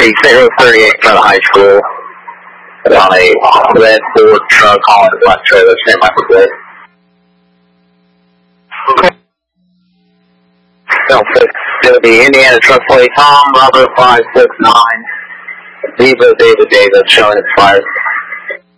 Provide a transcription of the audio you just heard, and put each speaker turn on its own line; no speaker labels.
Copy, 038 in front of the high school. On a red Ford truck hauling a black trailer, stand by for plate.
Okay.
It'll be Indiana truck plate, Tom, Robert 569, Viva David David, showing expired.